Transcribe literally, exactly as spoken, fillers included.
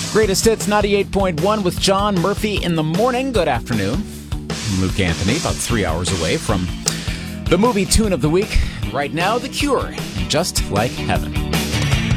Greatest Hits ninety-eight point one with John Murphy in the morning. Good afternoon. I'm Luke Anthony, about three hours away from the movie tune of the week. Right now, The Cure, Just Like Heaven.